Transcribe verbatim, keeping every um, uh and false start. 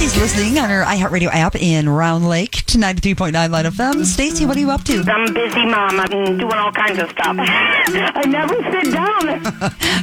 Stacy's listening on her iHeartRadio app in Round Lake to ninety-three point nine Light F M. Stacy, what are you up to? I'm a busy mom. I'm doing all kinds of stuff. I never sit down.